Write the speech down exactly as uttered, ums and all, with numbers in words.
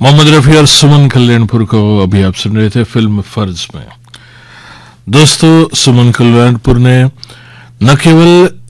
मोहम्मद रफी और सुमन कल्याणपुर को अभी आप सुन रहे थे फिल्म फर्ज में। दोस्तों, सुमन कल्याणपुर ने न केवल